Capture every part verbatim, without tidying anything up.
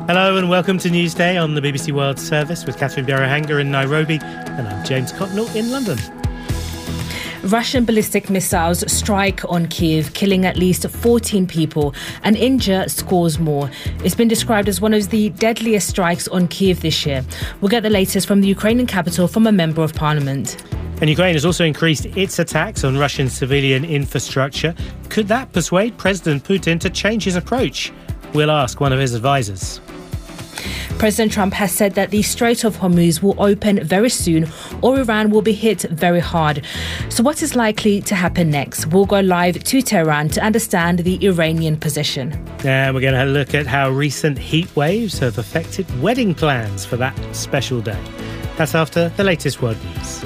Hello and welcome to Newsday on the B B C World Service with Catherine Bjerrehanger in Nairobi and I'm James Cotnell in London. Russian ballistic missiles strike on Kyiv, killing at least fourteen people and injure scores more. It's been described as one of the deadliest strikes on Kyiv this year. We'll get the latest from the Ukrainian capital from a member of parliament. And Ukraine has also increased its attacks on Russian civilian infrastructure. Could that persuade President Putin to change his approach? We'll ask one of his advisors. President Trump has said that the Strait of Hormuz will open very soon or Iran will be hit very hard. So what is likely to happen next? We'll go live to Tehran to understand the Iranian position. And we're going to look at how recent heat waves have affected wedding plans for that special day. That's after the latest world news.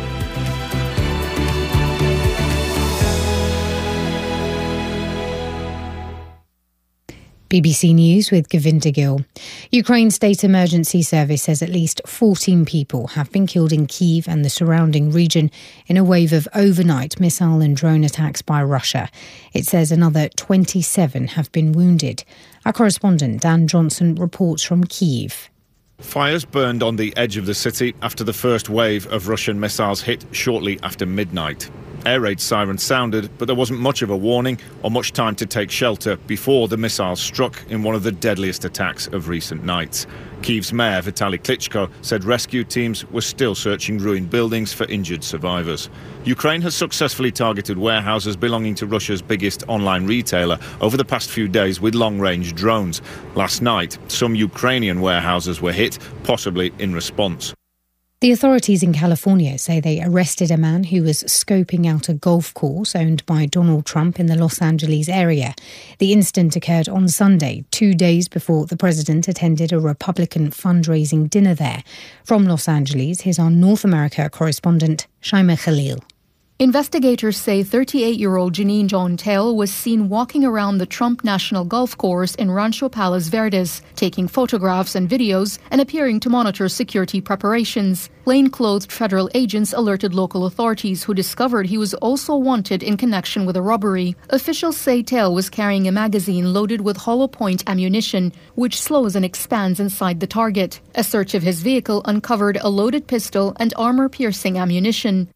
B B C News with Govinda Gill. Ukraine's State Emergency Service says at least fourteen people have been killed in Kyiv and the surrounding region in a wave of overnight missile and drone attacks by Russia. It says another twenty-seven have been wounded. Our correspondent Dan Johnson reports from Kyiv. Fires burned on the edge of the city after the first wave of Russian missiles hit shortly after midnight. Air raid sirens sounded, but there wasn't much of a warning or much time to take shelter before the missiles struck in one of the deadliest attacks of recent nights. Kyiv's mayor, Vitaly Klitschko, said rescue teams were still searching ruined buildings for injured survivors. Ukraine has successfully targeted warehouses belonging to Russia's biggest online retailer over the past few days with long-range drones. Last night, some Ukrainian warehouses were hit, possibly in response. The authorities in California say they arrested a man who was scoping out a golf course owned by Donald Trump in the Los Angeles area. The incident occurred on Sunday, two days before the president attended a Republican fundraising dinner there. From Los Angeles, here's our North America correspondent, Shaima Khalil. Investigators say thirty-eight-year-old Janine John-Tail was seen walking around the Trump National Golf Course in Rancho Palos Verdes, taking photographs and videos and appearing to monitor security preparations. Plainclothed federal agents alerted local authorities who discovered he was also wanted in connection with a robbery. Officials say Tail was carrying a magazine loaded with hollow point ammunition, which slows and expands inside the target. A search of his vehicle uncovered a loaded pistol and armor-piercing ammunition.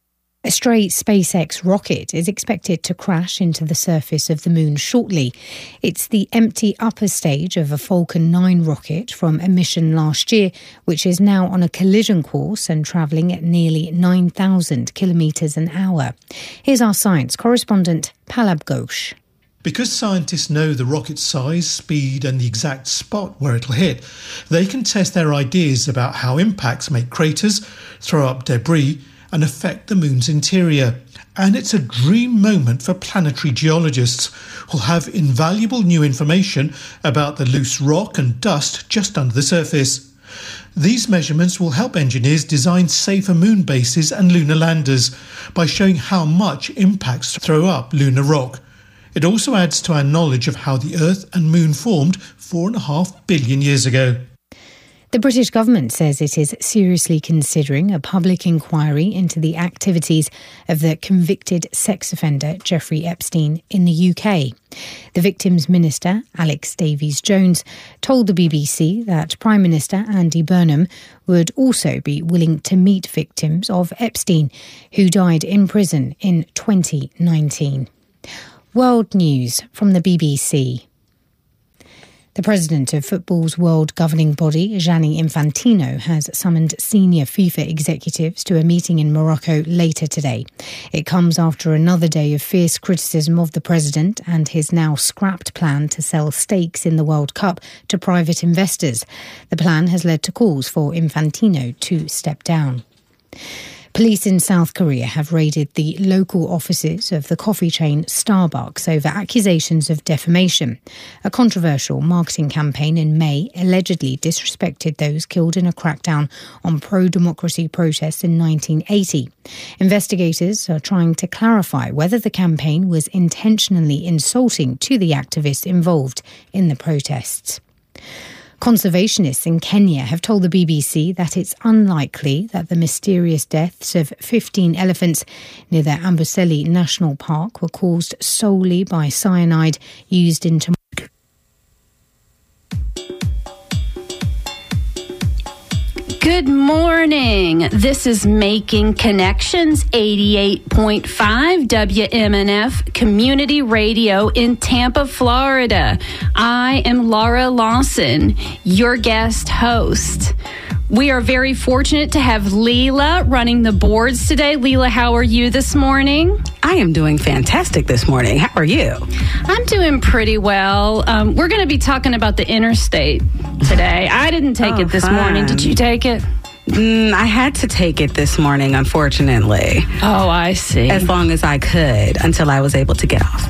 A stray SpaceX rocket is expected to crash into the surface of the moon shortly. It's the empty upper stage of a Falcon nine rocket from a mission last year, which is now on a collision course and travelling at nearly nine thousand kilometres an hour. Here's our science correspondent, Palab Ghosh. Because scientists know the rocket's size, speed and the exact spot where it'll hit, they can test their ideas about how impacts make craters, throw up debris and affect the moon's interior. And it's a dream moment for planetary geologists who'll have invaluable new information about the loose rock and dust just under the surface. These measurements will help engineers design safer moon bases and lunar landers by showing how much impacts throw up lunar rock. It also adds to our knowledge of how the Earth and Moon formed four and a half billion years ago. The British government says it is seriously considering a public inquiry into the activities of the convicted sex offender Jeffrey Epstein in the U K. The victim's minister, Alex Davies-Jones, told the B B C that Prime Minister Andy Burnham would also be willing to meet victims of Epstein, who died in prison in twenty nineteen. World News from the B B C. The president of football's world governing body, Gianni Infantino, has summoned senior FIFA executives to a meeting in Morocco later today. It comes after another day of fierce criticism of the president and his now scrapped plan to sell stakes in the World Cup to private investors. The plan has led to calls for Infantino to step down. Police in South Korea have raided the local offices of the coffee chain Starbucks over accusations of defamation. A controversial marketing campaign in May allegedly disrespected those killed in a crackdown on pro-democracy protests in nineteen eighty. Investigators are trying to clarify whether the campaign was intentionally insulting to the activists involved in the protests. Conservationists in Kenya have told the B B C that it's unlikely that the mysterious deaths of fifteen elephants near the Amboseli National Park were caused solely by cyanide used in tomatoes. Good morning. This is Making Connections, eighty-eight point five W M N F Community Radio in Tampa, Florida. I am Laura Lawson, your guest host. We are very fortunate to have Leela running the boards today. Leela, how are you this morning? I am doing fantastic this morning. How are you? I'm doing pretty well. Um, we're going to be talking about the interstate today. I didn't take oh, it this fun. morning. Did you take it? Mm, I had to take it this morning, unfortunately. Oh, I see. As long as I could until I was able to get off.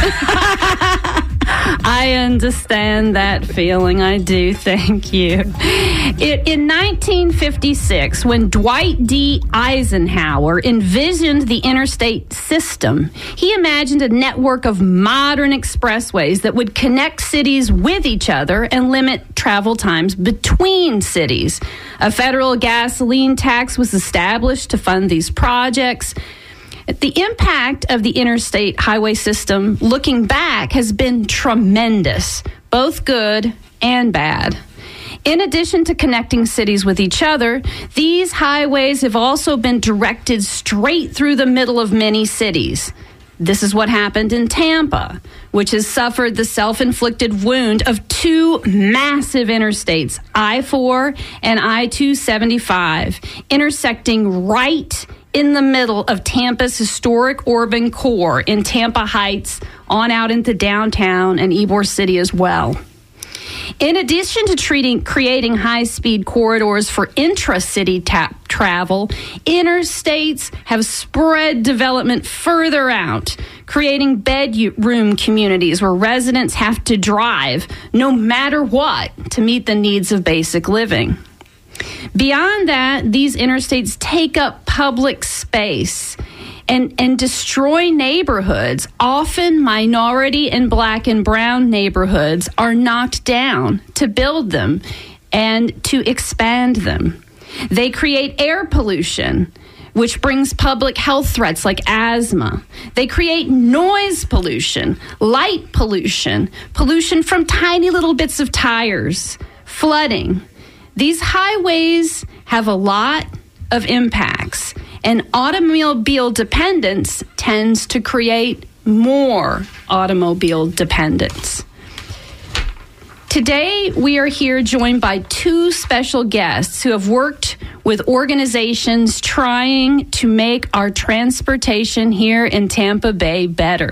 I understand that feeling. I do. Thank you. It, in nineteen fifty-six, when Dwight D. Eisenhower envisioned the interstate system, he imagined a network of modern expressways that would connect cities with each other and limit travel times between cities. A federal gasoline tax was established to fund these projects. The impact of the interstate highway system, looking back, has been tremendous, both good and bad. In addition to connecting cities with each other, these highways have also been directed straight through the middle of many cities. This is what happened in Tampa, which has suffered the self-inflicted wound of two massive interstates, I four and I two seventy-five, intersecting right in the middle of Tampa's historic urban core in Tampa Heights on out into downtown and Ybor City as well. In addition to treating, creating high-speed corridors for intra-city ta- travel, interstates have spread development further out, creating bedroom communities where residents have to drive no matter what to meet the needs of basic living. Beyond that, these interstates take up public space and, and destroy neighborhoods. Often minority and black and brown neighborhoods are knocked down to build them and to expand them. They create air pollution, which brings public health threats like asthma. They create noise pollution, light pollution, pollution from tiny little bits of tires, flooding. These highways have a lot of impacts, and automobile dependence tends to create more automobile dependence. Today, we are here joined by two special guests who have worked with organizations trying to make our transportation here in Tampa Bay better.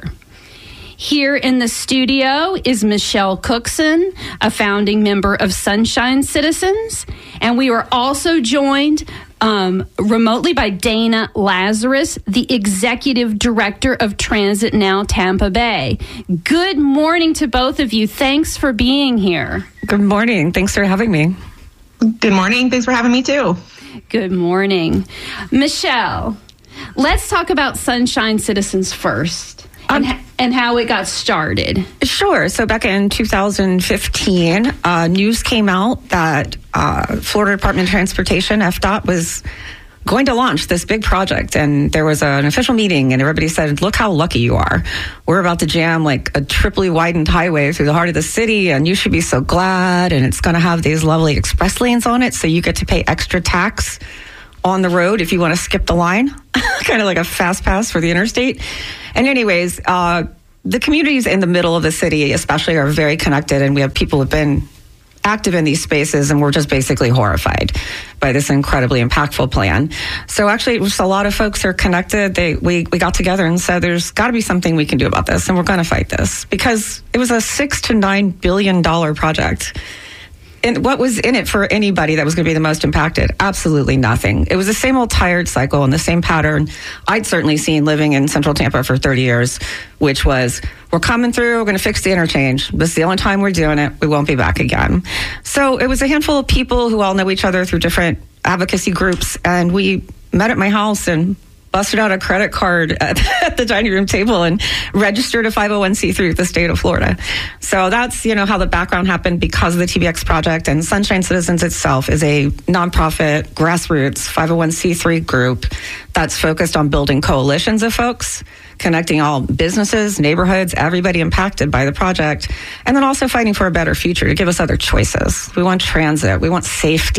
Here in the studio is Michelle Cookson, a founding member of Sunshine Citizens. And we are also joined um, remotely by Dana Lazarus, the Executive Director of Transit Now Tampa Bay. Good morning to both of you. Thanks for being here. Good morning. Thanks for having me. Good morning. Thanks for having me too. Good morning. Michelle, let's talk about Sunshine Citizens first. And, um, and how it got started. Sure. So back in two thousand fifteen, uh, news came out that uh, Florida Department of Transportation, F D O T, was going to launch this big project. And there was an official meeting, and everybody said, look how lucky you are. We're about to jam like a triply widened highway through the heart of the city, and you should be so glad. And it's going to have these lovely express lanes on it, so you get to pay extra tax on the road if you want to skip the line, kind of like a fast pass for the interstate. And anyways, uh, the communities in the middle of the city especially are very connected, and we have people who have been active in these spaces, and we're just basically horrified by this incredibly impactful plan. So actually, just a lot of folks are connected. They we, we got together and said, there's got to be something we can do about this, and we're going to fight this, because it was a six to nine billion dollar project. And what was in it for anybody that was going to be the most impacted? Absolutely nothing. It was the same old tired cycle and the same pattern I'd certainly seen living in Central Tampa for thirty years, which was, we're coming through, we're going to fix the interchange. This is the only time we're doing it. We won't be back again. So it was a handful of people who all know each other through different advocacy groups, and we met at my house and busted out a credit card at, at the dining room table and registered a five oh one c three with the state of Florida. So that's, you know, how the background happened because of the T B X project. And Sunshine Citizens itself is a nonprofit, grassroots five oh one c three group that's focused on building coalitions of folks, connecting all businesses, neighborhoods, everybody impacted by the project, and then also fighting for a better future to give us other choices. We want transit. We want safety.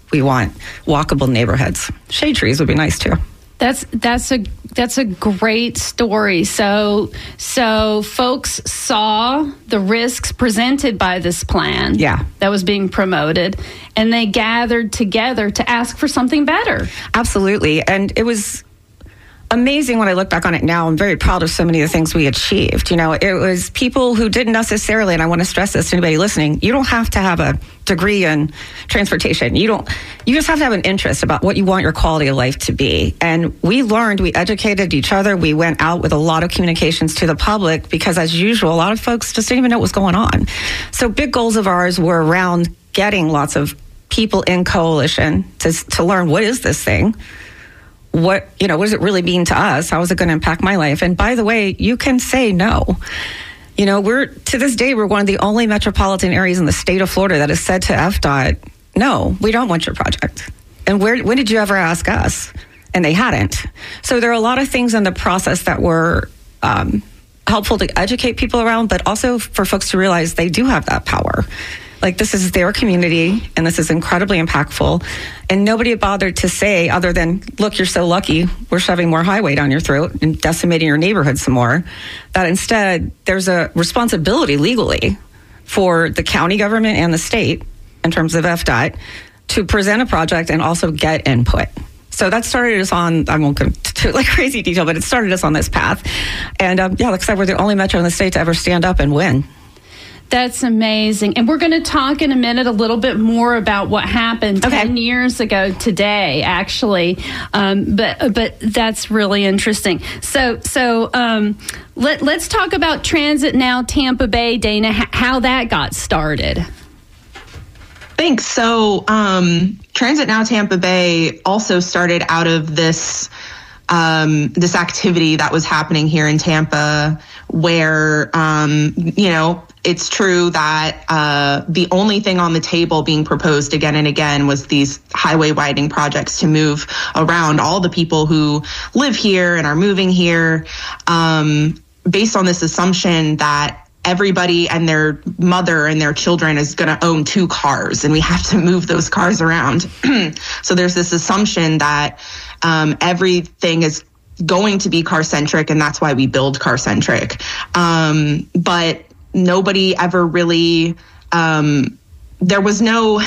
We want walkable neighborhoods. Shade trees would be nice too. That's that's a that's a great story. So so folks saw the risks presented by this plan, yeah, that was being promoted, and they gathered together to ask for something better. Absolutely, and it was amazing when I look back on it now. I'm very proud of so many of the things we achieved. You know, it was people who didn't necessarily, and I want to stress this to anybody listening, you don't have to have a degree in transportation. You don't, you just have to have an interest about what you want your quality of life to be. And we learned, we educated each other. We went out with a lot of communications to the public because, as usual, a lot of folks just didn't even know what was going on. So big goals of ours were around getting lots of people in coalition to, to learn, what is this thing? What, you know, what does it really mean to us? How is it going to impact my life? And by the way, you can say no. You know, we're, to this day, we're one of the only metropolitan areas in the state of Florida that has said to F D O T, no, we don't want your project. And where, when did you ever ask us? And they hadn't. So there are a lot of things in the process that were um, helpful to educate people around, but also for folks to realize they do have that power. Like, this is their community, and this is incredibly impactful. And nobody bothered to say, other than, look, you're so lucky, we're shoving more highway down your throat and decimating your neighborhood some more, that instead there's a responsibility legally for the county government and the state, in terms of F D O T, to present a project and also get input. So that started us on, I won't go into like crazy detail, but it started us on this path. And um, yeah, like I said, we're the only metro in the state to ever stand up and win. That's amazing. And we're going to talk in a minute a little bit more about what happened okay. ten years ago today, actually. Um, but but that's really interesting. So so um, let, let's talk about Transit Now Tampa Bay, Dana, h- how that got started. Thanks. So um, Transit Now Tampa Bay also started out of this um, this activity that was happening here in Tampa, where, um, you know, it's true that uh, the only thing on the table being proposed again and again was these highway widening projects to move around all the people who live here and are moving here, um, based on this assumption that everybody and their mother and their children is going to own two cars, and we have to move those cars around. So there's this assumption that um, everything is going to be car-centric, and that's why we build car-centric. Um, but nobody ever really, um, there was no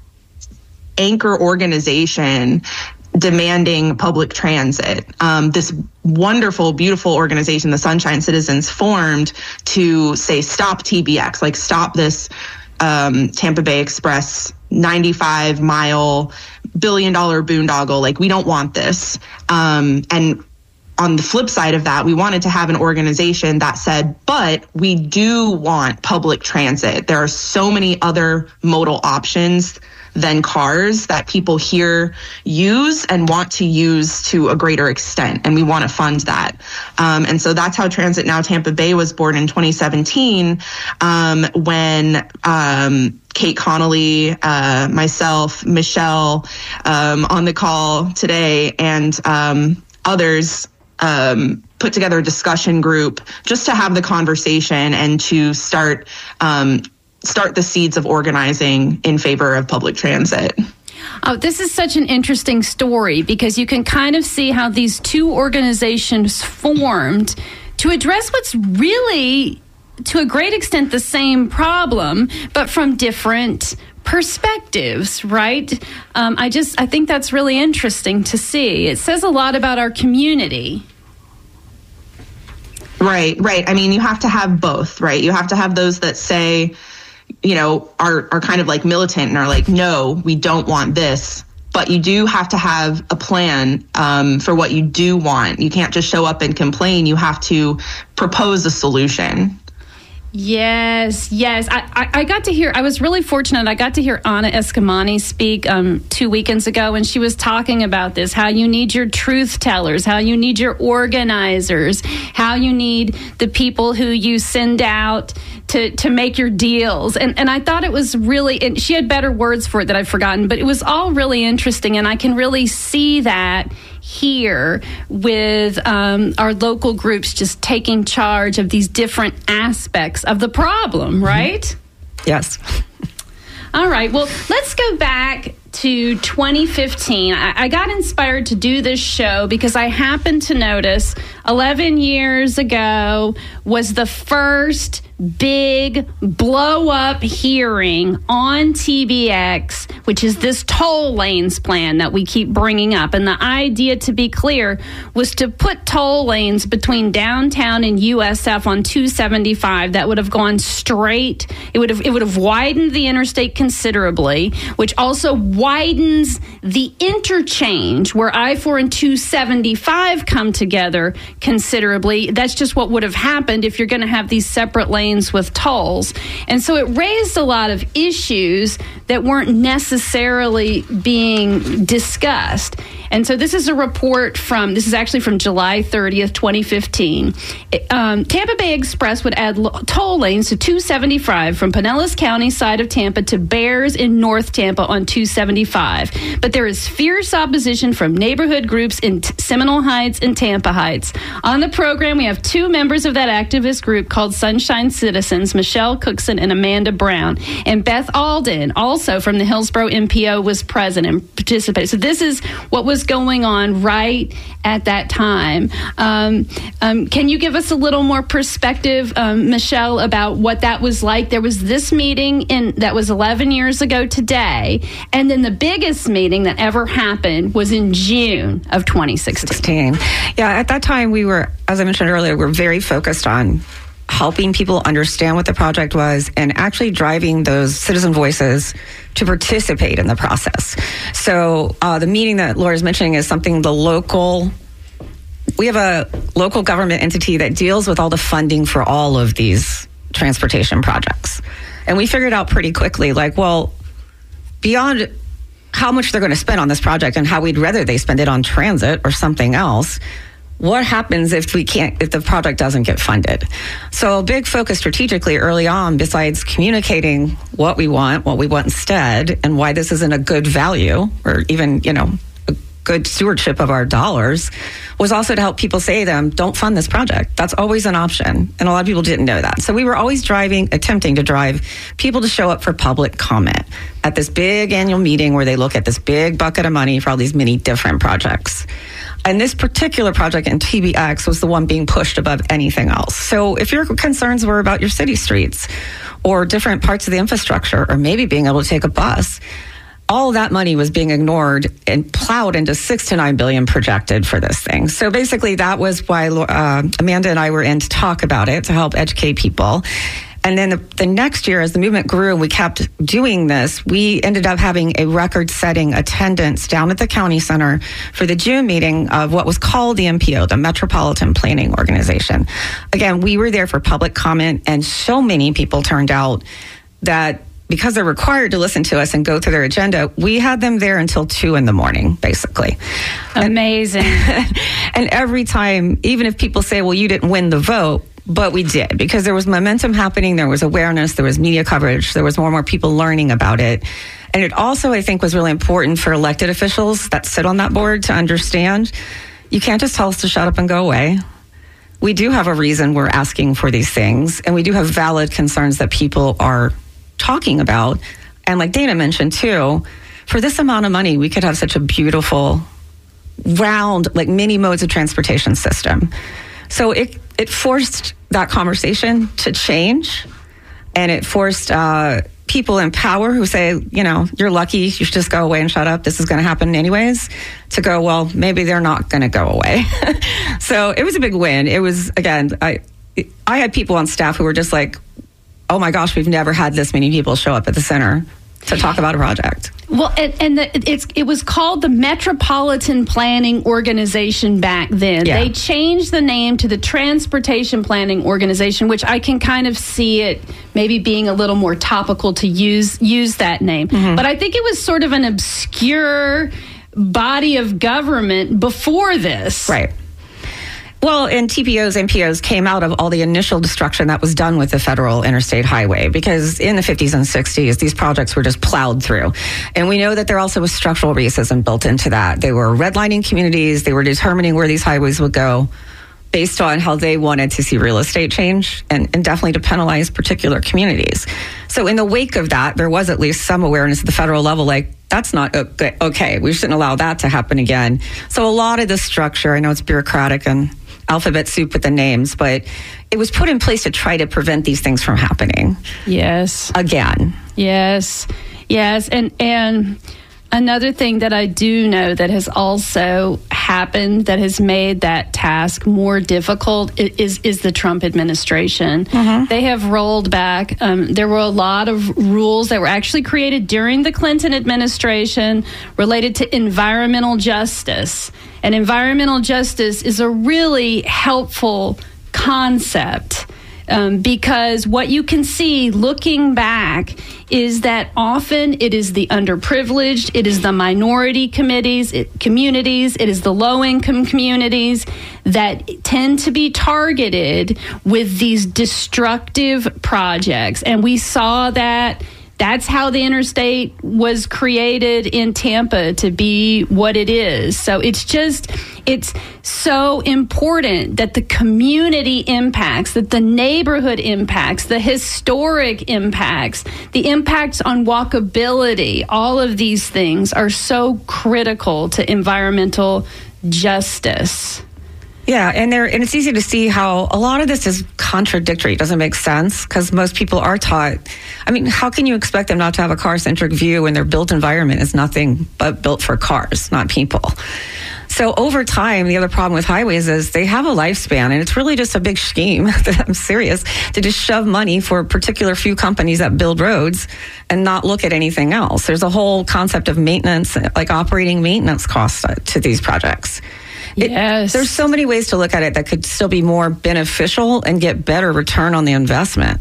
anchor organization demanding public transit. Um, this wonderful, beautiful organization, the Sunshine Citizens, formed to say, stop T B X, like stop this um, Tampa Bay Express ninety-five mile billion dollar boondoggle. Like, we don't want this. Um, and on the flip side of that, we wanted to have an organization that said, but we do want public transit. There are so many other modal options than cars that people here use and want to use to a greater extent, and we want to fund that. Um, and so that's how Transit Now Tampa Bay was born in twenty seventeen, um, when um, Kate Connolly, uh, myself, Michelle, um, on the call today, and um, others um, put together a discussion group just to have the conversation and to start um, start the seeds of organizing in favor of public transit. Oh, this is such an interesting story because you can kind of see how these two organizations formed to address what's really, to a great extent, the same problem, but from different perspectives, right? Um, I just, I think that's really interesting to see. It says a lot about our community. Right, right. I mean, you have to have both, right? You have to have those that say, you know, are, are kind of like militant and are like, no, we don't want this. But you do have to have a plan um, for what you do want. You can't just show up and complain. You have to propose a solution. Yes, yes. I, I, I got to hear, I was really fortunate. I got to hear Anna Eskamani speak um, two weekends ago, and she was talking about this, how you need your truth tellers, how you need your organizers, how you need the people who you send out to, to make your deals. And, and I thought it was really, and she had better words for it that I've forgotten, but it was all really interesting. And I can really see that here with um, our local groups just taking charge of these different aspects of the problem, right? Yes. All right. Well, let's go back to twenty fifteen, I, I got inspired to do this show because I happened to notice eleven years ago was the first big blow up hearing on T B X, which is this toll lanes plan that we keep bringing up. And the idea, to be clear, was to put toll lanes between downtown and U S F on two seventy-five that would have gone straight. It would have it would have widened the interstate considerably, which also widens the interchange where I four and two seventy-five come together considerably. That's just what would have happened if you're going to have these separate lanes with tolls. And so it raised a lot of issues that weren't necessarily being discussed. And so this is a report from, this is actually from July thirtieth, twenty fifteen. Um, Tampa Bay Express would add lo- toll lanes to two seventy-five from Pinellas County side of Tampa to Bears in North Tampa on two seventy-five. But there is fierce opposition from neighborhood groups in T- Seminole Heights and Tampa Heights. On the program, we have two members of that activist group called Sunshine Citizens, Michelle Cookson and Amanda Brown. And Beth Alden, also from the Hillsborough M P O, was present and participated. So this is what was going on right at that time. Um, um, can you give us a little more perspective, um, Michelle, about what that was like? There was this meeting in that was eleven years ago today, and then the biggest meeting that ever happened was in June of twenty sixteen. Yeah, at that time we were, as I mentioned earlier, we we're very focused on helping people understand what the project was and actually driving those citizen voices to participate in the process. So uh, the meeting that Laura's mentioning is something the local, we have a local government entity that deals with all the funding for all of these transportation projects. And we figured out pretty quickly, like, well, beyond how much they're going to spend on this project and how we'd rather they spend it on transit or something else, what happens if we can't, if the project doesn't get funded? So a big focus strategically early on, besides communicating what we want, what we want instead, and why this isn't a good value or even, you know, a good stewardship of our dollars, was also to help people say to them, don't fund this project. That's always an option. And a lot of people didn't know that. So we were always driving, attempting to drive people to show up for public comment at this big annual meeting where they look at this big bucket of money for all these many different projects. And this particular project in T B X was the one being pushed above anything else. So if your concerns were about your city streets or different parts of the infrastructure, or maybe being able to take a bus, all that money was being ignored and plowed into six to nine billion projected for this thing. So basically that was why uh, Amanda and I were in to talk about it, to help educate people. And then the, the next year, as the movement grew and we kept doing this, we ended up having a record-setting attendance down at the county center for the June meeting of what was called the M P O, the Metropolitan Planning Organization. Again, we were there for public comment, and so many people turned out that because they're required to listen to us and go through their agenda, we had them there until two in the morning, basically. Amazing. And, and every time, even if people say, well, you didn't win the vote, but we did, because there was momentum happening, there was awareness, there was media coverage, there was more and more people learning about it. And it also, I think, was really important for elected officials that sit on that board to understand, you can't just tell us to shut up and go away. We do have a reason we're asking for these things, and we do have valid concerns that people are talking about. And like Dana mentioned too, for this amount of money, we could have such a beautiful, round, like mini modes of transportation system. So it it forced that conversation to change, and it forced uh, people in power who say, you know, you're lucky, you should just go away and shut up, this is going to happen anyways, to go, well, maybe they're not going to go away. So it was a big win. It was, again, I I had people on staff who were just like, oh my gosh, we've never had this many people show up at the center to talk about a project. Well, and, and the, it's it was called the Metropolitan Planning Organization back then. Yeah. They changed the name to the Transportation Planning Organization, which I can kind of see it maybe being a little more topical to use use that name. Mm-hmm. But I think it was sort of an obscure body of government before this. Right. Well, and T P Os, M P Os came out of all the initial destruction that was done with the federal interstate highway, because in the fifties and sixties, these projects were just plowed through. And we know that there also was structural racism built into that. They were redlining communities. They were determining where these highways would go based on how they wanted to see real estate change and, and definitely to penalize particular communities. So in the wake of that, there was at least some awareness at the federal level, like, that's not okay. We shouldn't allow that to happen again. So a lot of the structure, I know it's bureaucratic and alphabet soup with the names, but it was put in place to try to prevent these things from happening. Yes. Again. Yes. Yes. And, and another thing that I do know that has also happened that has made that task more difficult is is the Trump administration. Mm-hmm. They have rolled back. Um, there were a lot of rules that were actually created during the Clinton administration related to environmental justice. And environmental justice is a really helpful concept. Um, because what you can see looking back is that often it is the underprivileged, it is the minority committees, it, communities, it is the low-income communities that tend to be targeted with these destructive projects. And we saw that. That's how the interstate was created in Tampa to be what it is. So it's just, it's so important that the community impacts, that the neighborhood impacts, the historic impacts, the impacts on walkability, all of these things are so critical to environmental justice. Yeah, and there, and it's easy to see how a lot of this is contradictory. It doesn't make sense because most people are taught. I mean, how can you expect them not to have a car-centric view when their built environment is nothing but built for cars, not people? So over time, the other problem with highways is they have a lifespan, and it's really just a big scheme, I'm serious, to just shove money for a particular few companies that build roads and not look at anything else. There's a whole concept of maintenance, like operating maintenance costs to these projects. It, yes. There's so many ways to look at it that could still be more beneficial and get better return on the investment.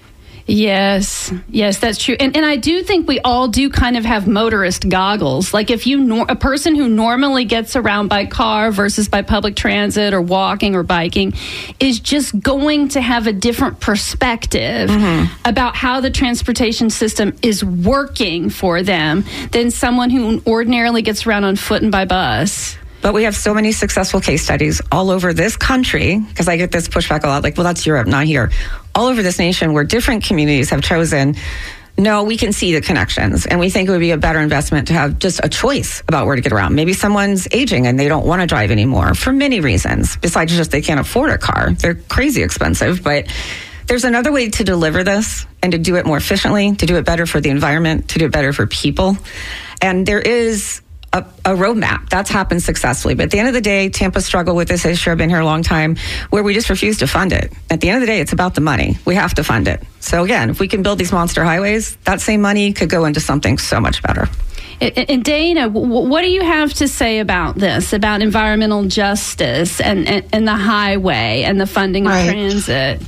Yes, yes, that's true. And and I do think we all do kind of have motorist goggles. Like if you, nor- a person who normally gets around by car versus by public transit or walking or biking is just going to have a different perspective mm-hmm. about how the transportation system is working for them than someone who ordinarily gets around on foot and by bus. But we have so many successful case studies all over this country, because I get this pushback a lot, like, well, that's Europe, not here. All over this nation where different communities have chosen, no, we can see the connections, and we think it would be a better investment to have just a choice about where to get around. Maybe someone's aging and they don't want to drive anymore for many reasons, besides just they can't afford a car. They're crazy expensive, but there's another way to deliver this and to do it more efficiently, to do it better for the environment, to do it better for people. And there is A, a roadmap that's happened successfully. But at the end of the day, Tampa struggled with this issue. I've been here a long time where we just refuse to fund it. At the end of the day, it's about the money. We have to fund it. So again, if we can build these monster highways, that same money could go into something so much better. And Dana, what do you have to say about this, about environmental justice and, and, and the highway and the funding of right. transit?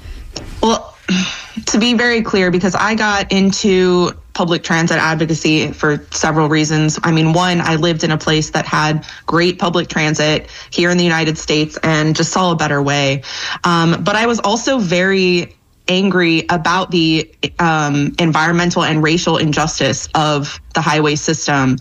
Well, to be very clear, because I got into public transit advocacy for several reasons. I mean, one, I lived in a place that had great public transit here in the United States and just saw a better way. Um, but I was also very angry about the um, environmental and racial injustice of the highway system.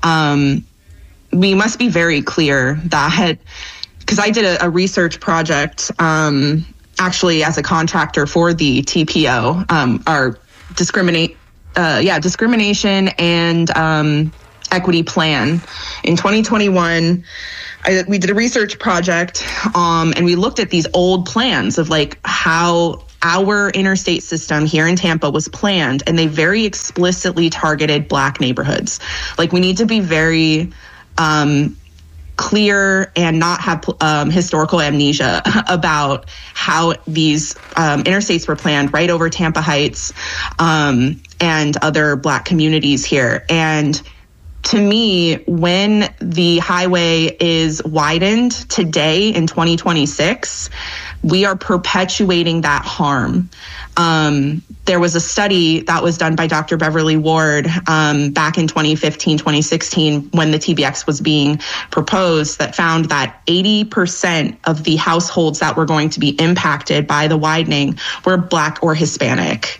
Um, we must be very clear that, because I did a, a research project um, actually as a contractor for the T P O, um, our discriminate, uh, yeah, discrimination and um, equity plan. In twenty twenty-one, I, we did a research project um, and we looked at these old plans of like how our interstate system here in Tampa was planned, and they very explicitly targeted Black neighborhoods. Like, we need to be very um, clear and not have um, historical amnesia about how these um, interstates were planned right over Tampa Heights um, and other Black communities here. And to me, when the highway is widened today in twenty twenty-six, we are perpetuating that harm. Um, there was a study that was done by Doctor Beverly Ward um, back in twenty fifteen, twenty sixteen, when the T B X was being proposed, that found that eighty percent of the households that were going to be impacted by the widening were Black or Hispanic.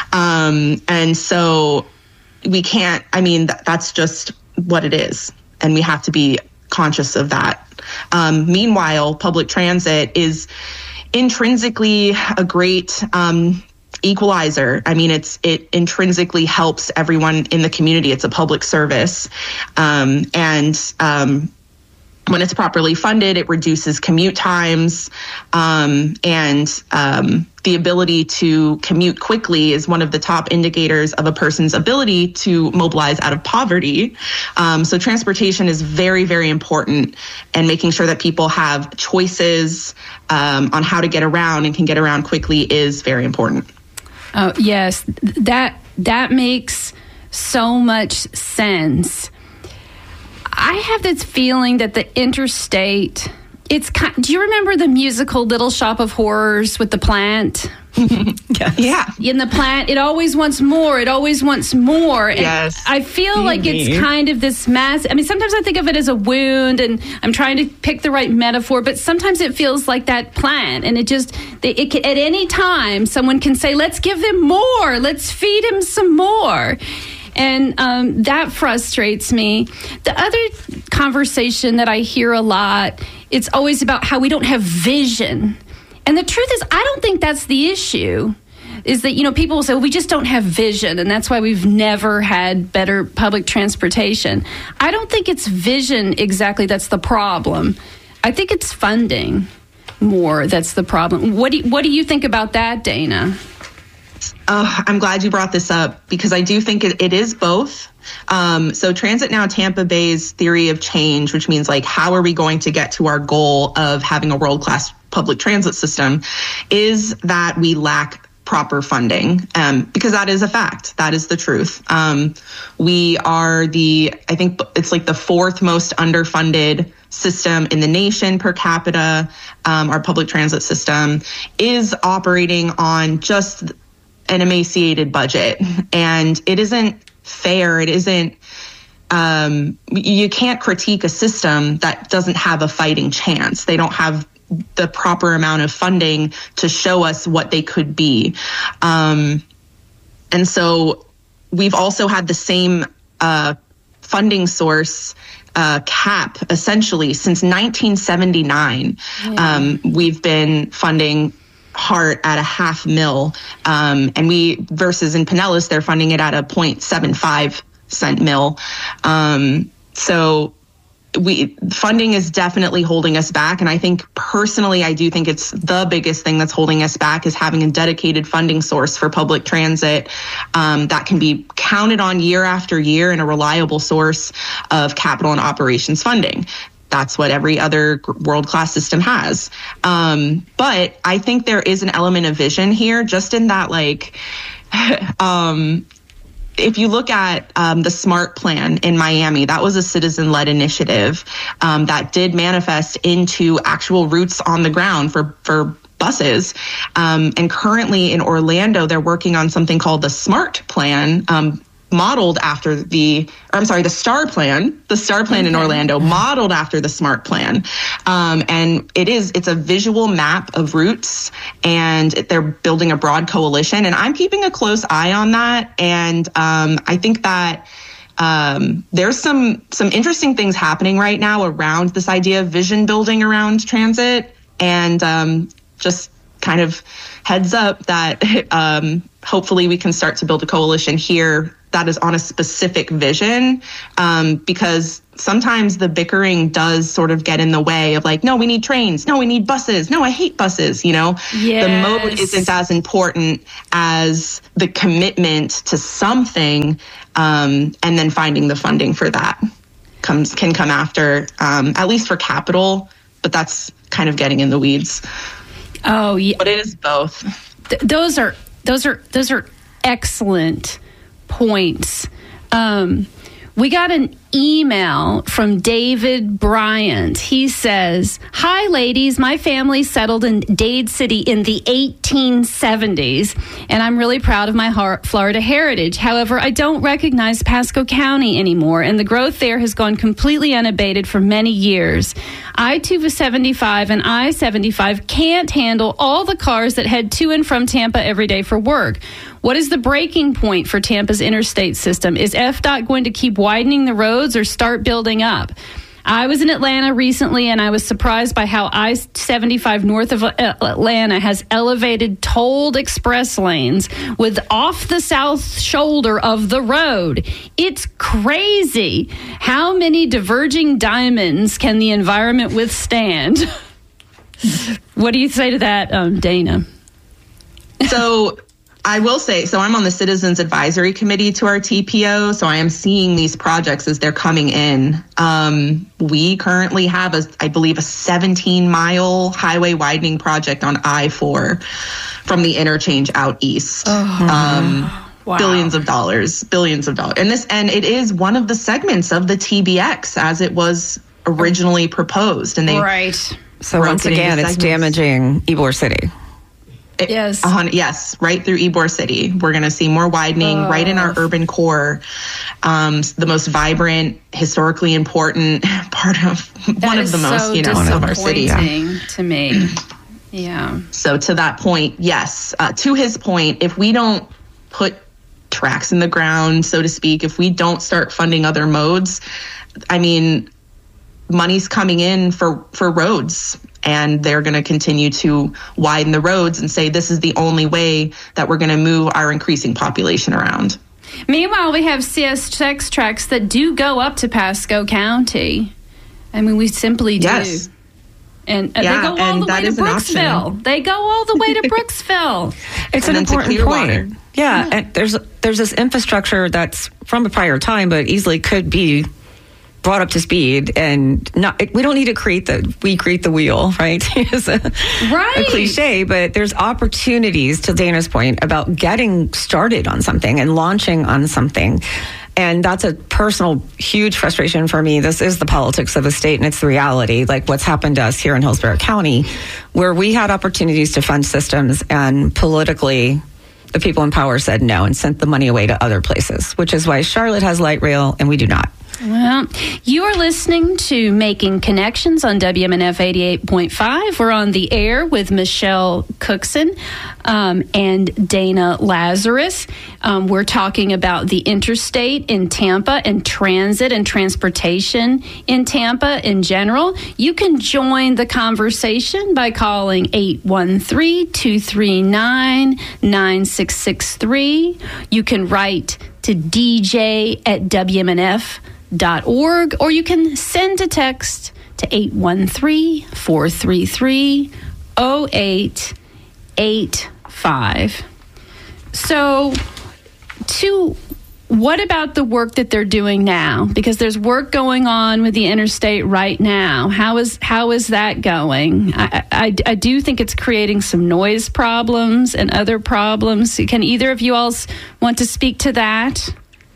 Um, and so we can't, I mean, th- that's just what it is. And we have to be conscious of that. Um, meanwhile, public transit is intrinsically a great um, equalizer. I mean, it's it intrinsically helps everyone in the community. It's a public service. Um, and um, when it's properly funded, it reduces commute times, um, and um, the ability to commute quickly is one of the top indicators of a person's ability to mobilize out of poverty. Um, so transportation is very, very important, and making sure that people have choices um, on how to get around and can get around quickly is very important. Oh, yes, that that makes so much sense. I have this feeling that the interstate, it's kind, do you remember the musical Little Shop of Horrors with the plant? Yes. Yeah. In the plant, it always wants more. It always wants more. And yes. I feel like it's kind of this mass. I mean, sometimes I think of it as a wound, and I'm trying to pick the right metaphor, but sometimes it feels like that plant. And it just, it, it can, at any time, someone can say, let's give him more. Let's feed him some more. And um, that frustrates me. The other conversation that I hear a lot, it's always about how we don't have vision. And the truth is, I don't think that's the issue. Is that, you know, people will say, well, we just don't have vision, and that's why we've never had better public transportation. I don't think it's vision exactly that's the problem. I think it's funding more that's the problem. What do you, what do you think about that, Dana? Uh, I'm glad you brought this up, because I do think it, it is both. Um, so Transit Now Tampa Bay's theory of change, which means like, how are we going to get to our goal of having a world-class public transit system, is that we lack proper funding, um, because that is a fact. That is the truth. Um, we are the, I think it's like the fourth most underfunded system in the nation per capita. Um, our public transit system is operating on just an emaciated budget, and it isn't fair. It isn't, um, you can't critique a system that doesn't have a fighting chance. They don't have the proper amount of funding to show us what they could be. Um, and so we've also had the same uh, funding source uh, cap essentially since nineteen seventy-nine. Yeah. Um, we've been funding HART at a half mil, um, and we versus in Pinellas, they're funding it at a zero point seven five cent mil. Um, so we funding is definitely holding us back, and I think personally, I do think it's the biggest thing that's holding us back is having a dedicated funding source for public transit um, that can be counted on year after year and a reliable source of capital and operations funding. That's what every other world-class system has. Um, but I think there is an element of vision here, just in that, like, um, if you look at um, the SMART plan in Miami, that was a citizen-led initiative um, that did manifest into actual routes on the ground for, for buses. Um, and currently in Orlando, they're working on something called the SMART plan, um, modeled after the, or I'm sorry, the STAR plan, the STAR plan okay. in Orlando, modeled after the SMART plan. Um, and it is, it's a visual map of routes, and they're building a broad coalition. And I'm keeping a close eye on that. And um, I think that um, there's some, some interesting things happening right now around this idea of vision building around transit. And um, just kind of heads up that um, hopefully we can start to build a coalition here that is on a specific vision, um, because sometimes the bickering does sort of get in the way of like, no, we need trains. No, we need buses. No, I hate buses. You know, yes. The mode isn't as important as the commitment to something, um, and then finding the funding for that comes can come after, um, at least for capital. But that's kind of getting in the weeds. Oh, yeah. But it is both. Th- those are those are those are excellent points. Um, we got an email from David Bryant. He says, "Hi, ladies. My family settled in Dade City in the eighteen seventies, and I'm really proud of my Florida heritage. However, I don't recognize Pasco County anymore, and the growth there has gone completely unabated for many years. I two seventy-five and I seventy-five can't handle all the cars that head to and from Tampa every day for work. What is the breaking point for Tampa's interstate system? Is F DOT going to keep widening the roads or start building up? I was in Atlanta recently, and I was surprised by how I seventy-five north of Atlanta has elevated tolled express lanes with off the south shoulder of the road. It's crazy. How many diverging diamonds can the environment withstand? What do you say to that, um, Dana? So I will say, so I'm on the Citizens Advisory Committee to our T P O, so I am seeing these projects as they're coming in. Um, we currently have, a, I believe, a seventeen-mile highway widening project on I four from the interchange out east. Oh, um, wow. Billions of dollars, billions of dollars. And this, and it is one of the segments of the T B X as it was originally proposed. And they right. So once again, it's damaging Ybor City. It, yes. Uh, yes, right through Ybor City. We're going to see more widening oh. right in our urban core. Um, the most vibrant, historically important part of that one of the most, so you know, of our city. Yeah. To me. Yeah. So to that point, yes. Uh, to his point, if we don't put tracks in the ground, so to speak, if we don't start funding other modes, I mean, money's coming in for, for roads. And they're going to continue to widen the roads and say this is the only way that we're going to move our increasing population around. Meanwhile, we have C S X tracks that do go up to Pasco County. I mean, we simply do. Yes. And uh, yeah, they go all the way to Brooksville. They go all the way to Brooksville. It's and an important point. Yeah, yeah. And there's there's this infrastructure that's from a prior time, but easily could be brought up to speed, and not, we don't need to create the, we create the wheel, right? It's a, right. a cliche, but there's opportunities, to Dana's point, about getting started on something and launching on something. And that's a personal, huge frustration for me. This is the politics of a state, and it's the reality, like what's happened to us here in Hillsborough County, where we had opportunities to fund systems, and politically, the people in power said no and sent the money away to other places, which is why Charlotte has light rail and we do not. Well, you are listening to Making Connections on W M N F eighty-eight point five. We're on the air with Michelle Cookson um, and Dana Lazarus. Um, we're talking about the interstate in Tampa and transit and transportation in Tampa in general. You can join the conversation by calling eight one three, two three nine, nine six six three. You can write to D J at W M N F dot org, or you can send a text to eight one three, four three three, zero eight eight five. So, to what about the work that they're doing now? Because there's work going on with the interstate right now. How is how is that going? I, I, I do think it's creating some noise problems and other problems. Can either of you all want to speak to that?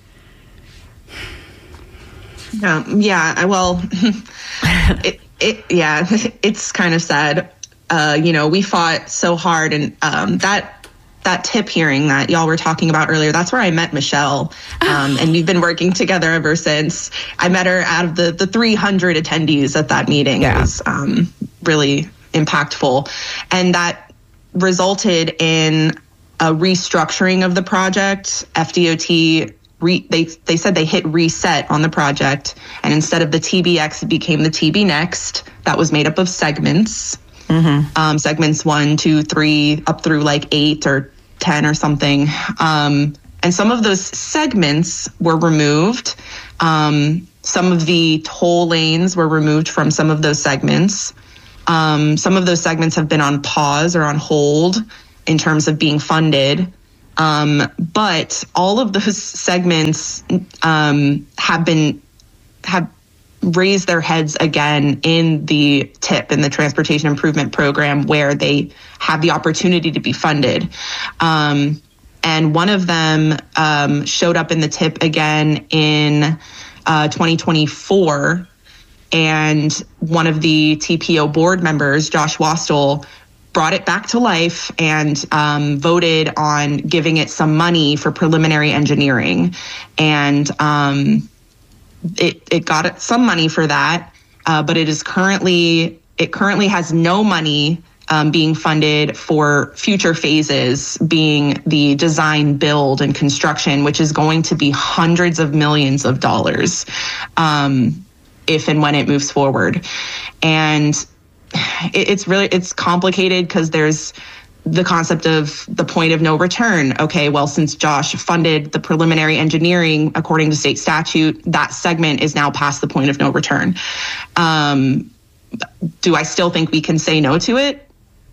Um, yeah, well, it, it, yeah, it's kind of sad. Uh, you know, we fought so hard, and um, that that tip hearing that y'all were talking about earlier, that's where I met Michelle, um, and we've been working together ever since. I met her out of the, the three hundred attendees at that meeting. Yeah. It was um, really impactful, and that resulted in a restructuring of the project. F D O T Re, they they said they hit reset on the project, and instead of the T B X, it became the T B Next. That was made up of segments, mm-hmm. um, segments one, two, three, up through like eight or ten or something. Um, and some of those segments were removed. Um, some of the toll lanes were removed from some of those segments. Um, some of those segments have been on pause or on hold in terms of being funded. Um, but all of those segments um, have been have raised their heads again in the T I P, in the Transportation Improvement Program, where they have the opportunity to be funded. Um, and one of them um, showed up in the T I P again in uh, twenty twenty-four. And one of the T P O board members, Josh Wastel, brought it back to life and um, voted on giving it some money for preliminary engineering. And um, it, it got some money for that, uh, but it is currently, it currently has no money um, being funded for future phases, being the design, build, and construction, which is going to be hundreds of millions of dollars. Um, if and when it moves forward. And it, it's really, it's complicated because there's the concept of the point of no return. Okay, well, since Josh funded the preliminary engineering according to state statute, that segment is now past the point of no return. Um, do I still think we can say no to it?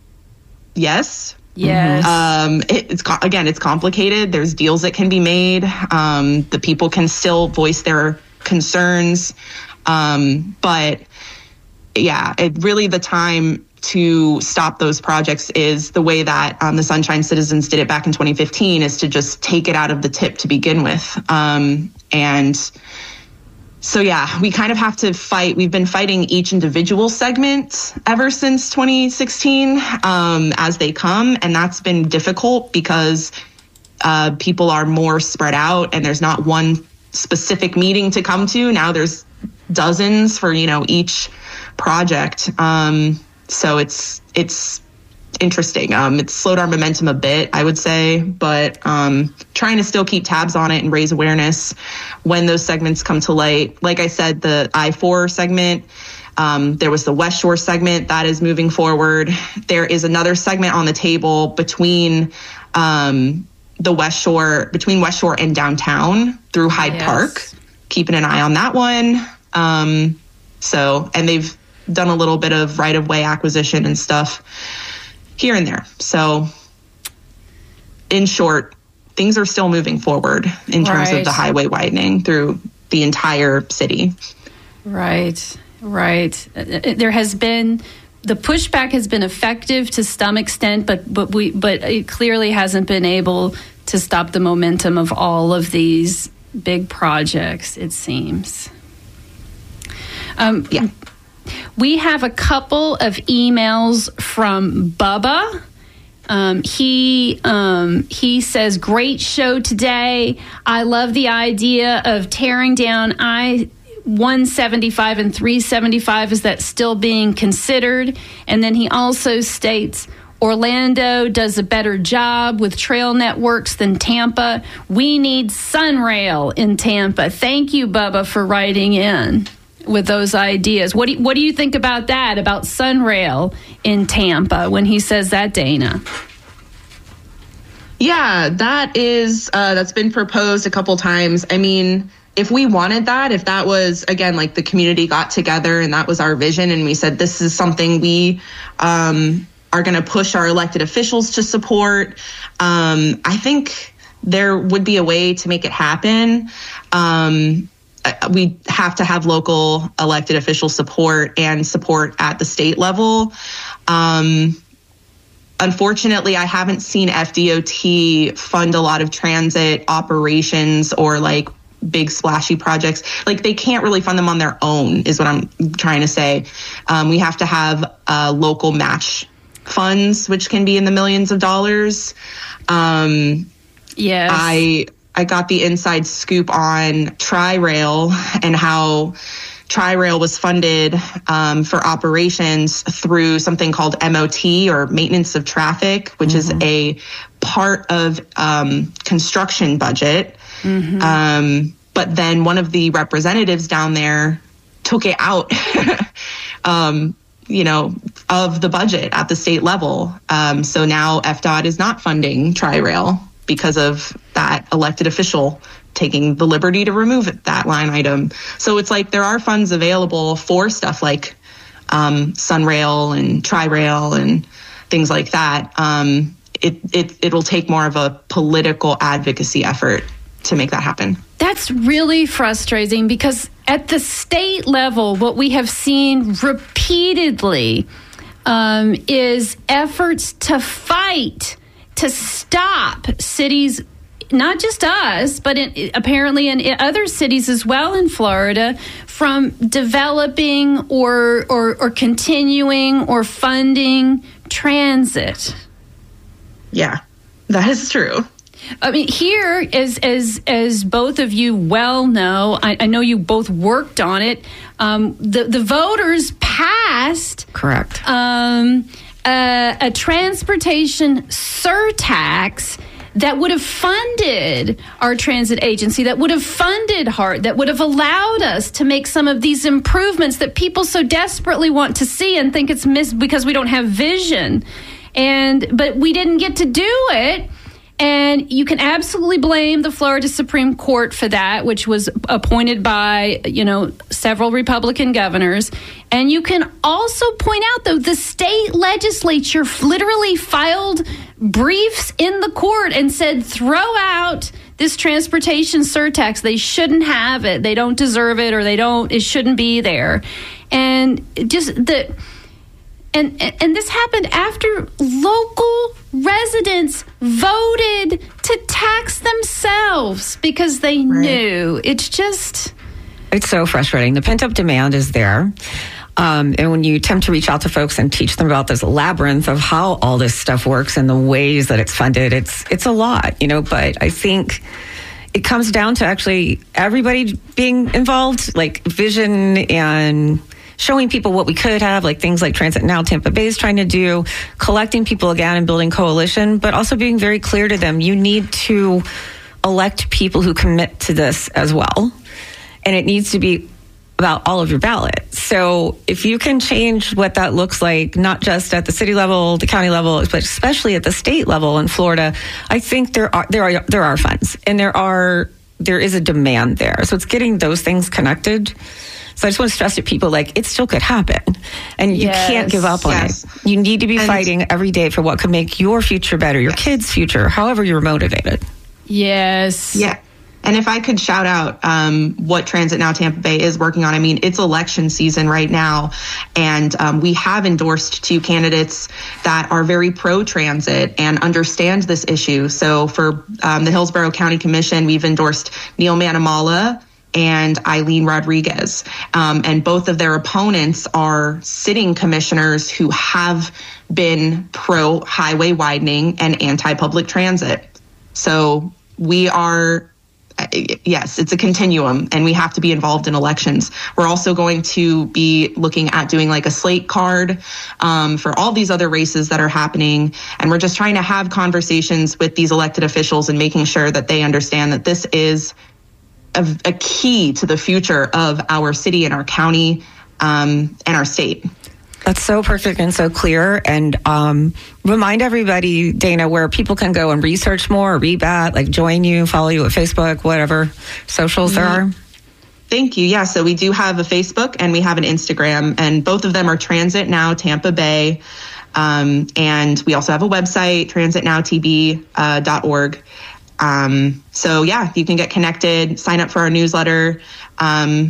Yes. Yes. Um, it, it's again, it's complicated. There's deals that can be made. Um, the people can still voice their concerns. Um, but yeah, it really the time to stop those projects is the way that um, the Sunshine Citizens did it back in twenty fifteen, is to just take it out of the tip to begin with. Um, and so, yeah, we kind of have to fight. We've been fighting each individual segment ever since twenty sixteen um, as they come. And that's been difficult because uh, people are more spread out and there's not one specific meeting to come to. Now there's dozens for, you know, each project. Um, So it's it's interesting. Um, it's slowed our momentum a bit, I would say, but um, trying to still keep tabs on it and raise awareness when those segments come to light. Like I said, the I four segment, um, there was the West Shore segment that is moving forward. There is another segment on the table between um, the West Shore, between West Shore and downtown through Hyde yes. Park. Keeping an eye on that one. Um, so, and they've done a little bit of right-of-way acquisition and stuff here and there. So in short, things are still moving forward in terms right. of the highway widening through the entire city. Right, right. There has been, the pushback has been effective to some extent, but but we but it clearly hasn't been able to stop the momentum of all of these big projects, it seems. Um, yeah. We have a couple of emails from Bubba. Um, he um, he says, great show today. I love the idea of tearing down I one seventy-five and three seventy-five. Is that still being considered? And then he also states, Orlando does a better job with trail networks than Tampa. We need Sunrail in Tampa. Thank you, Bubba, for writing in with those ideas. What do you, what do you think about that, about Sunrail in Tampa, when he says that, Dana? Yeah, that is, uh, that's been proposed a couple times. I mean, if we wanted that, if that was, again, like the community got together and that was our vision and we said, this is something we um, are going to push our elected officials to support, um, I think there would be a way to make it happen. Um, we have to have local elected official support and support at the state level. Um, unfortunately, I haven't seen F D O T fund a lot of transit operations or like big splashy projects. Like they can't really fund them on their own is what I'm trying to say. Um, we have to have uh, local match funds, which can be in the millions of dollars. Um, yes. I... I got the inside scoop on Tri-Rail and how Tri-Rail was funded um, for operations through something called M O T, or Maintenance of Traffic, which mm-hmm. is a part of um, construction budget. Mm-hmm. Um, but then one of the representatives down there took it out, um, you know, of the budget at the state level. Um, so now F D O T is not funding Tri-Rail because of that elected official taking the liberty to remove it, that line item. So it's like there are funds available for stuff like um, Sunrail and Tri-Rail and things like that. Um, it, it, it'll take more of a political advocacy effort to make that happen. That's really frustrating because at the state level, what we have seen repeatedly um, is efforts to fight to stop cities, not just us, but in, apparently in, in other cities as well in Florida, from developing or, or or continuing or funding transit. Yeah, that is true. I mean, here, as as as both of you well know, I, I know you both worked on it. Um, the the voters passed correct um, uh, a transportation surtax that would have funded our transit agency, that would have funded HART, that would have allowed us to make some of these improvements that people so desperately want to see and think it's missed because we don't have vision. And but we didn't get to do it. And you can absolutely blame the Florida Supreme Court for that, which was appointed by, you know, several Republican governors. And you can also point out, though, the state legislature literally filed briefs in the court and said, throw out this transportation surtax. They shouldn't have it. They don't deserve it, or they don't, it shouldn't be there. And just the... And, and this happened after local residents voted to tax themselves because they right. knew. It's just... It's so frustrating. The pent-up demand is there. Um, and when you attempt to reach out to folks and teach them about this labyrinth of how all this stuff works and the ways that it's funded, it's it's a lot, you know, but I think it comes down to actually everybody being involved, like vision and... showing people what we could have, like things like Transit Now Tampa Bay is trying to do, collecting people again and building coalition, but also being very clear to them, you need to elect people who commit to this as well. And it needs to be about all of your ballot. So if you can change what that looks like, not just at the city level, the county level, but especially at the state level in Florida, I think there are there are there are funds and there are there is a demand there. So it's getting those things connected. So I just want to stress to people, like, it still could happen. And you yes. can't give up on yes. it. You need to be and fighting every day for what could make your future better, your yes. kids' future, however you're motivated. Yes. Yeah. And if I could shout out um, what Transit Now Tampa Bay is working on, I mean, it's election season right now, and um, we have endorsed two candidates that are very pro-transit and understand this issue. So for um, the Hillsborough County Commission, we've endorsed Neil Manamala and Eileen Rodriguez. Um, and both of their opponents are sitting commissioners who have been pro-highway widening and anti-public transit. So we are, yes, it's a continuum, and we have to be involved in elections. We're also going to be looking at doing like a slate card um, for all these other races that are happening. And we're just trying to have conversations with these elected officials and making sure that they understand that this is A, a key to the future of our city and our county um, and our state. That's so perfect and so clear. And um, remind everybody, Dana, where people can go and research more, read that, like join you, follow you at Facebook, whatever socials mm-hmm. there are. Thank you. Yeah, so we do have a Facebook and we have an Instagram, and both of them are Transit Now Tampa Bay. Um, and we also have a website, transit now t b dot org. Um, so yeah, you can get connected, sign up for our newsletter, um,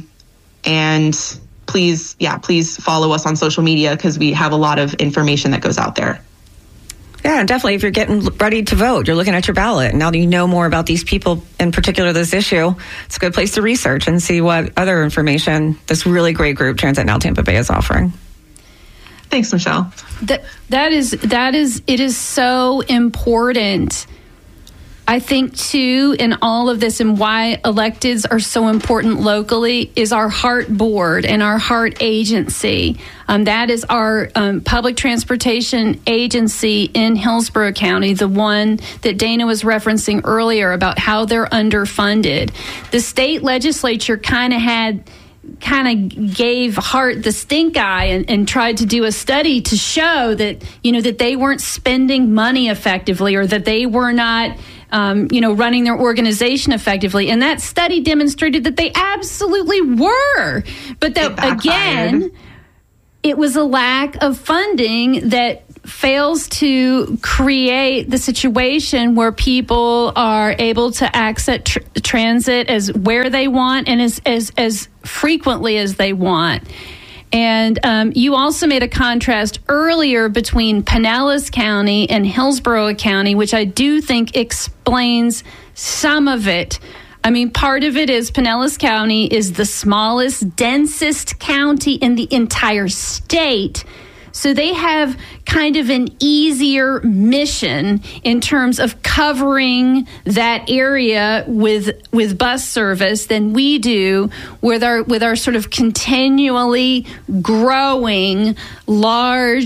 and please, yeah, please follow us on social media because we have a lot of information that goes out there. Yeah, definitely. If you're getting ready to vote, you're looking at your ballot. Now that you know more about these people, in particular this issue, it's a good place to research and see what other information this really great group, Transit Now Tampa Bay, is offering. Thanks, Michelle. That, that is, that is, it is so important. I think, too, in all of this and why electeds are so important locally is our HART board and our HART agency. Um, that is our um, public transportation agency in Hillsborough County, the one that Dana was referencing earlier about how they're underfunded. The state legislature kind of had... kind of gave HART the stink eye and, and tried to do a study to show that, you know, that they weren't spending money effectively, or that they were not, um, you know, running their organization effectively. And that study demonstrated that they absolutely were. But that, again, it was a lack of funding that fails to create the situation where people are able to access tr- transit as where they want and as as, as frequently as they want. And um, you also made a contrast earlier between Pinellas County and Hillsborough County, which I do think explains some of it. I mean, part of it is Pinellas County is the smallest, densest county in the entire state. So they have kind of an easier mission in terms of covering that area with with bus service than we do with our with our sort of continually growing large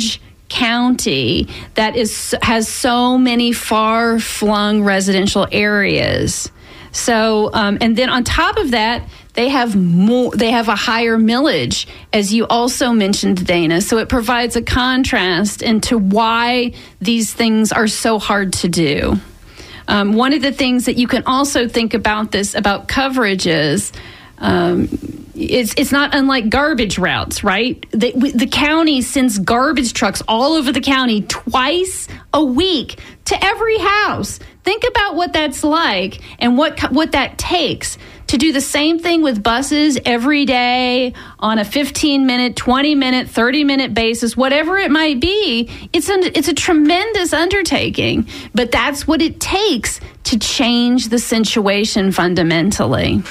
county that is has so many far-flung residential areas. So, um, and then on top of that, they have more. They have a higher millage, as you also mentioned, Dana. So it provides a contrast into why these things are so hard to do. Um, one of the things that you can also think about this about coverage is. Um, It's it's not unlike garbage routes, right? The, the county sends garbage trucks all over the county twice a week to every house. Think about what that's like and what what that takes to do the same thing with buses every day on a fifteen minute, twenty minute, thirty minute basis, whatever it might be. It's an, it's a tremendous undertaking, but that's what it takes to change the situation fundamentally.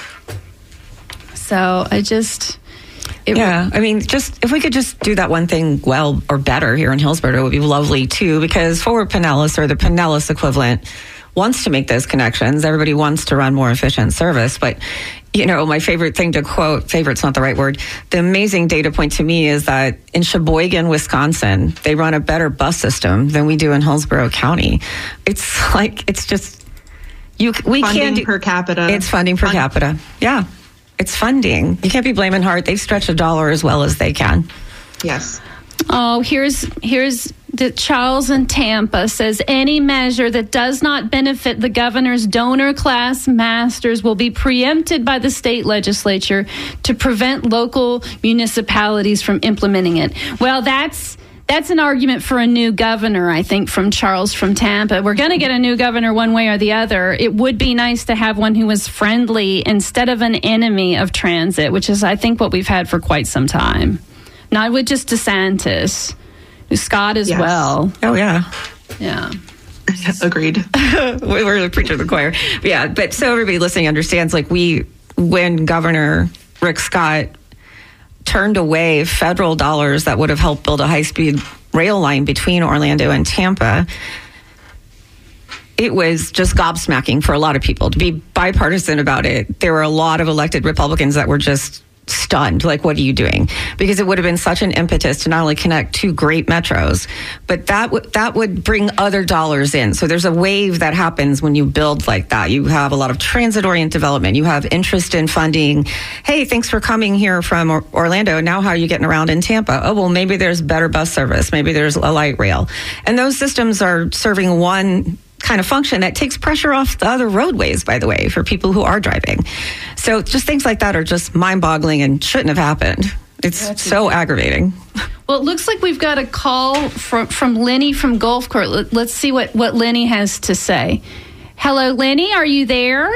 So I just... Yeah, I mean, just if we could just do that one thing well or better here in Hillsborough, it would be lovely too, because Forward Pinellas, or the Pinellas equivalent, wants to make those connections. Everybody wants to run more efficient service. But, you know, my favorite thing to quote, favorite's not the right word, the amazing data point to me is that in Sheboygan, Wisconsin, they run a better bus system than we do in Hillsborough County. It's like, it's just, you we funding can't do, per capita. It's funding per Fund- capita. Yeah. It's funding. You can't be blaming Hart. They've stretched a dollar as well as they can. Yes. Oh, here's here's the Charles in Tampa says any measure that does not benefit the governor's donor class masters will be preempted by the state legislature to prevent local municipalities from implementing it. Well, that's That's an argument for a new governor, I think, from Charles from Tampa. We're going to get a new governor one way or the other. It would be nice to have one who was friendly instead of an enemy of transit, which is, I think, what we've had for quite some time. Not with just DeSantis, Scott as yes. well. Oh, yeah. Yeah. Agreed. We're the preacher of the choir. But yeah, but so everybody listening understands, like, we, when Governor Rick Scott turned away federal dollars that would have helped build a high-speed rail line between Orlando and Tampa, it was just gobsmacking for a lot of people. To be bipartisan about it, there were a lot of elected Republicans that were just stunned, like, what are you doing? Because it would have been such an impetus to not only connect two great metros, but that w- that would bring other dollars in. So there's a wave that happens when you build like that. You have a lot of transit-oriented development. You have interest in funding. Hey, thanks for coming here from or- Orlando. Now how are you getting around in Tampa? Oh, well, maybe there's better bus service. Maybe there's a light rail. And those systems are serving one kind of function that takes pressure off the other roadways, by the way, for people who are driving. So just things like that are just mind-boggling and shouldn't have happened. It's That's so aggravating. Well, it looks like we've got a call from, from Lenny from Gulfport. Let's see what, what Lenny has to say. Hello, Lenny, are you there?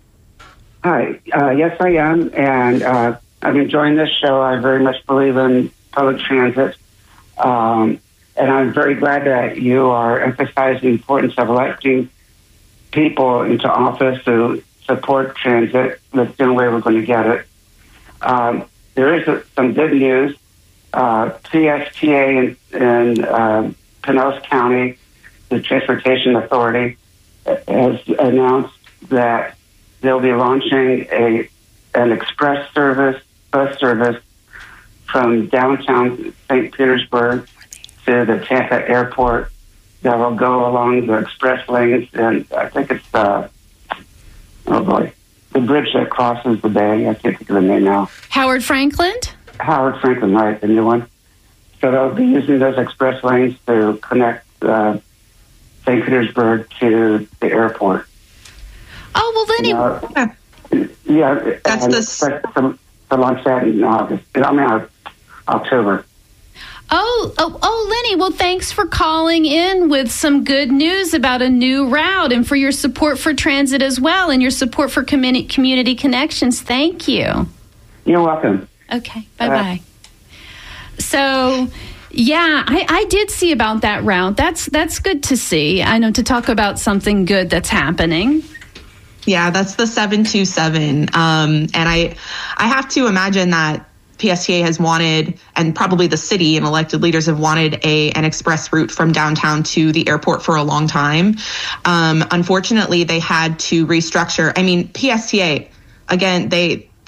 Hi, uh, yes, I am, and uh, I'm enjoying this show. I very much believe in public transit. Um, And I'm very glad that you are emphasizing the importance of electing people into office to support transit. That's the only way we're going to get it. Um, there is a, some good news. Uh, P S T A in, in uh, Pinellas County, the Transportation Authority, has announced that they'll be launching a an express service, bus service from downtown Saint Petersburg to the Tampa airport that will go along the express lanes, and I think it's uh, oh boy, the bridge that crosses the bay. I can't think of the name now. Howard Franklin? Howard Franklin, right, the new one. So they'll be using those express lanes to connect uh, Saint Petersburg to the airport. Oh, well, Lenny. Uh, yeah, that's and the to, to launch that in August. I mean, uh, October. Oh, oh, oh, Lenny, well, thanks for calling in with some good news about a new route and for your support for transit as well and your support for community, community connections. Thank you. You're welcome. Okay, bye-bye. Uh, so, yeah, I, I did see about that route. That's that's good to see. I know, to talk about something good that's happening. Yeah, that's the seven two seven. Um, and I, I have to imagine that P S T A has wanted, and probably the city and elected leaders have wanted a an express route from downtown to the airport for a long time. Um, unfortunately, they had to restructure. I mean, P S T A, again, they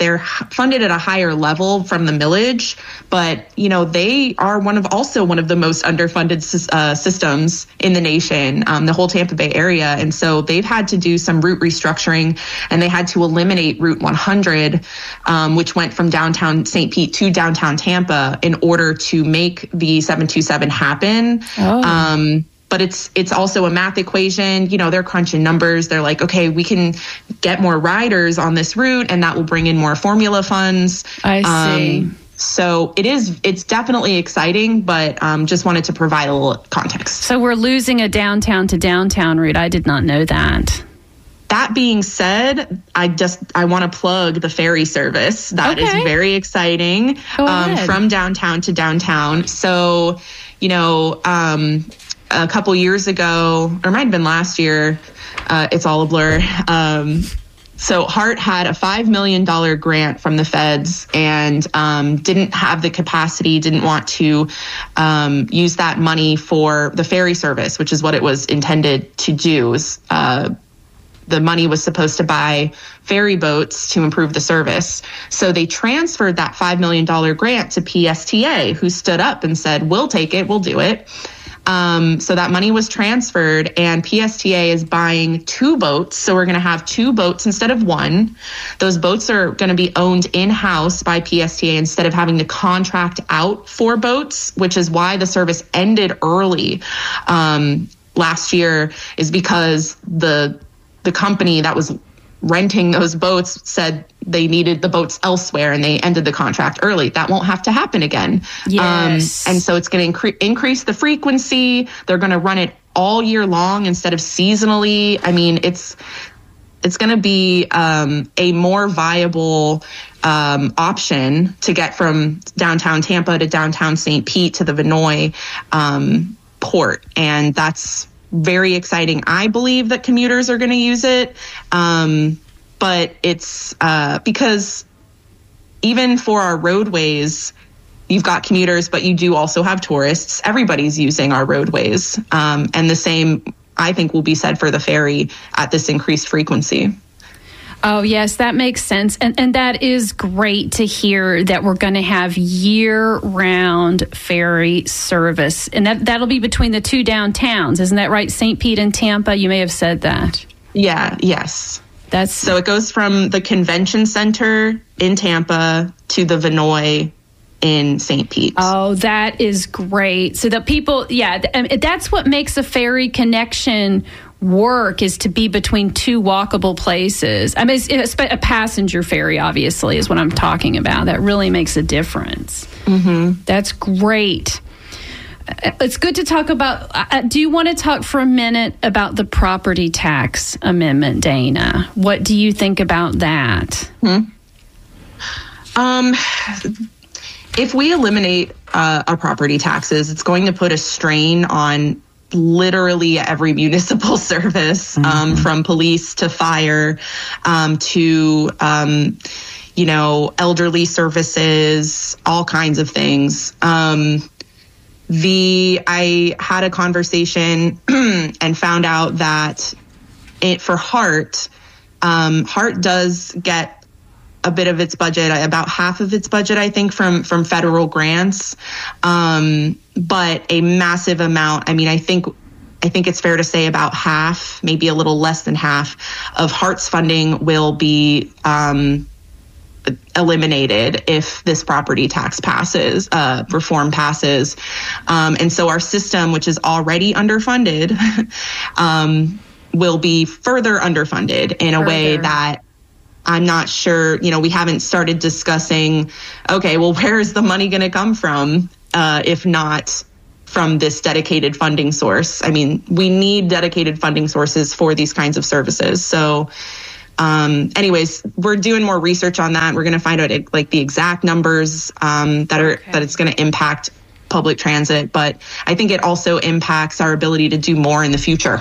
they're funded at a higher level from the millage, but, you know, they are one of also one of the most underfunded uh, systems in the nation, um, the whole Tampa Bay area. And so they've had to do some route restructuring, and they had to eliminate Route one hundred, um, which went from downtown Saint Pete to downtown Tampa in order to make the seven two seven happen. Oh. Um, But it's it's also a math equation. You know, they're crunching numbers. They're like, okay, we can get more riders on this route, and that will bring in more formula funds. I see. Um, so it is, it's definitely exciting, but um, just wanted to provide a little context. So we're losing a downtown to downtown route. I did not know that. That being said, I just I want to plug the ferry service. That okay. is very exciting um, from downtown to downtown. So, you know, um, a couple years ago, or it might have been last year, uh, it's all a blur. Um, so HART had a five million dollars grant from the feds and um, didn't have the capacity, didn't want to um, use that money for the ferry service, which is what it was intended to do. It was, uh, the money was supposed to buy ferry boats to improve the service. So they transferred that five million dollars grant to P S T A, who stood up and said, we'll take it, we'll do it. Um, so that money was transferred, and P S T A is buying two boats. So we're going to have two boats instead of one. Those boats are going to be owned in-house by P S T A instead of having to contract out for boats, which is why the service ended early um, last year, is because the the company that was renting those boats said they needed the boats elsewhere, and they ended the contract early. That won't have to happen again. Yes. Um, and so it's going to incre- increase the frequency. They're going to run it all year long instead of seasonally. I mean, it's it's going to be um, a more viable um, option to get from downtown Tampa to downtown Saint Pete to the Vinoy um, port. And that's very exciting. I believe that commuters are going to use it. Um, but it's uh, because even for our roadways, you've got commuters, but you do also have tourists. Everybody's using our roadways. Um, and the same, I think, will be said for the ferry at this increased frequency. Oh, yes, that makes sense. And and that is great to hear that we're going to have year-round ferry service. And that, that'll be between the two downtowns. Isn't that right? Saint Pete and Tampa, you may have said that. Yeah, yes. That's So it goes from the convention center in Tampa to the Vinoy in Saint Pete. Oh, that is great. So that people, yeah, that's what makes a ferry connection work, is to be between two walkable places. I mean, it's, it's a passenger ferry, obviously, is what I'm talking about. That really makes a difference. Mm-hmm. That's great. It's good to talk about. Uh, do you want to talk for a minute about the property tax amendment, Dana? What do you think about that? Hmm. Um, if we eliminate uh, our property taxes, it's going to put a strain on literally every municipal service, mm-hmm. um, from police to fire, um, to, um, you know, elderly services, all kinds of things. Um, the, I had a conversation and found out that it, for HART, um, HART does get a bit of its budget, about half of its budget, I think, from, from federal grants. Um, but a massive amount. I mean, I think, I think it's fair to say about half, maybe a little less than half of HART's funding will be, um, eliminated if this property tax passes, uh, reform passes. Um, and so our system, which is already underfunded, um, will be further underfunded in a further. way that I'm not sure, you know, we haven't started discussing, okay, well, where is the money going to come from, uh, if not from this dedicated funding source? I mean, we need dedicated funding sources for these kinds of services. So, um, anyways, we're doing more research on that. We're going to find out like the exact numbers, um, that are, okay. that it's going to impact public transit, but I think it also impacts our ability to do more in the future.